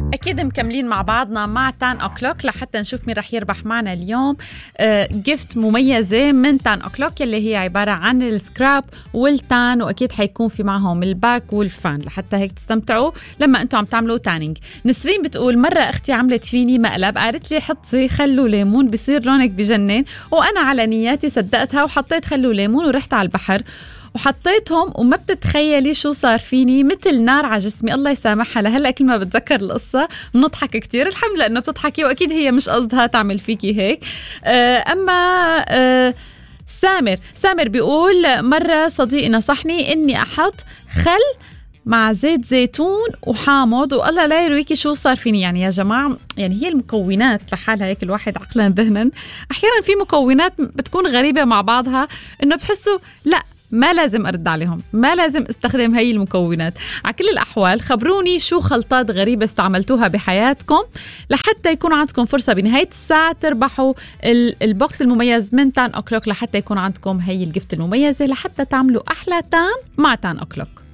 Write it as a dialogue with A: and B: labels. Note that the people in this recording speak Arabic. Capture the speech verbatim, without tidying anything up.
A: أكيد مكملين مع بعضنا مع تان أوكلوك لحتى نشوف مين رح يربح معنا اليوم آه جيفت مميزة من تان أوكلوك اللي هي عبارة عن السكراب والتان، وأكيد حيكون في معهم الباك والفان لحتى هيك تستمتعوا لما أنتوا عم تعملوا تانينج. نسرين بتقول مرة أختي عملت فيني مقلب، قالت لي حطي خل وليمون بصير لونك بجنن، وأنا على نياتي صدقتها وحطيت خل وليمون ورحت على البحر وحطيتهم وما بتتخيلي شو صار فيني، مثل نار على جسمي. الله يسامحها، لهلا كل ما بتذكر القصة بنضحك كتير. الحمد لله انه بتضحكي، واكيد هي مش قصدها تعمل فيكي هيك. اما أه سامر سامر بيقول مرة صديقي نصحني اني احط خل مع زيت زيتون وحامض، والله لا يرويكي شو صار فيني. يعني يا جماعة، يعني هي المكونات لحالها هيك الواحد عقلا ذهنا احيانا في مكونات بتكون غريبة مع بعضها، انه بتحسوا لا ما لازم أرد عليهم، ما لازم استخدم هاي المكونات. على كل الأحوال خبروني شو خلطات غريبة استعملتوها بحياتكم لحتى يكون عندكم فرصة بنهاية الساعة تربحوا البوكس المميز من تان أوكلوك، لحتى يكون عندكم هاي الجفت المميزة لحتى تعملوا أحلى تان مع تان أوكلوك.